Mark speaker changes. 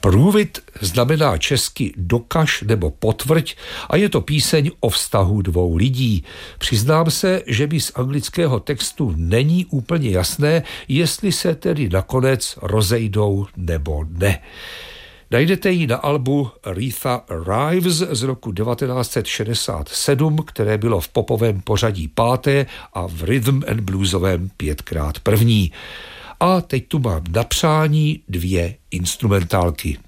Speaker 1: Prove it znamená česky dokaž nebo potvrď a je to píseň o vztahu dvou lidí. Přiznám se, že mi z anglického textu není úplně jasné, jestli se tedy nakonec rozejdou nebo ne. Najdete ji na albu Aretha Arrives z roku 1967, které bylo v popovém pořadí 5. a v rhythm and bluesovém 5x1. A teď tu mám na přání 2 instrumentálky.